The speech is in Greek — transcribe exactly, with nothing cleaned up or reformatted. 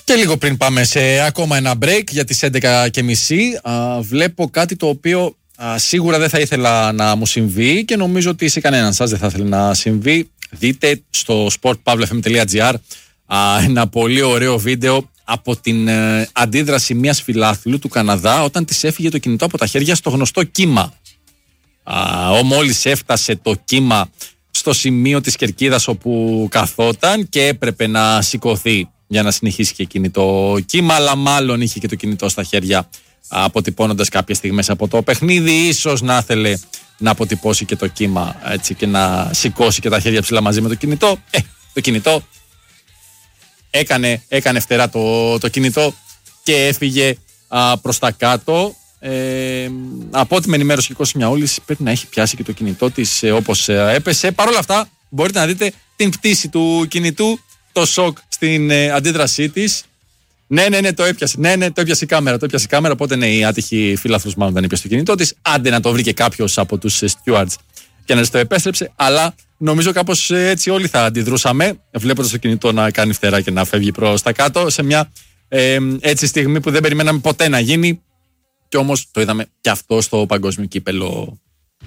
Και λίγο πριν πάμε σε ακόμα ένα break για τις έντεκα και μισή, α, βλέπω κάτι το οποίο α, σίγουρα δεν θα ήθελα να μου συμβεί και νομίζω ότι σε κανέναν σας δεν θα ήθελε να συμβεί. Δείτε στο sport pavla f m τελεία g r α, ένα πολύ ωραίο βίντεο από την ε, αντίδραση μιας φιλάθλου του Καναδά όταν της έφυγε το κινητό από τα χέρια στο γνωστό κύμα. Α, μόλις έφτασε το κύμα στο σημείο της κερκίδας όπου καθόταν και έπρεπε να σηκωθεί για να συνεχίσει και εκείνη το κύμα, αλλά μάλλον είχε και το κινητό στα χέρια, αποτυπώνοντας κάποιες στιγμές από το παιχνίδι. Ίσως να ήθελε να αποτυπώσει και το κύμα, έτσι, και να σηκώσει και τα χέρια ψηλά μαζί με το κινητό. Ε, το κινητό έκανε, έκανε φτερά το, το κινητό και έφυγε α, προς τα κάτω. Ε, από ό,τι με ενημέρωσε και η Κώστα Μιαούλης, πρέπει να έχει πιάσει και το κινητό της ε, όπως ε, έπεσε. Παρ' όλα αυτά μπορείτε να δείτε την πτήση του κινητού, το σοκ στην ε, αντίδρασή της. Ναι, ναι, ναι, το έπιασε. Ναι, ναι, το έπιασε η κάμερα. Το έπιασε η κάμερα. Οπότε ναι, η άτυχη φίλαθλος μάλλον δεν έπιασε το κινητό της. Άντε να το βρήκε κάποιος από τους stewards και να της το επέστρεψε. Αλλά νομίζω κάπως έτσι όλοι θα αντιδρούσαμε, βλέποντας το κινητό να κάνει φτερά και να φεύγει προς τα κάτω, σε μια ε, έτσι στιγμή που δεν περιμέναμε ποτέ να γίνει. Και όμως το είδαμε και αυτό στο παγκόσμιο κύπελο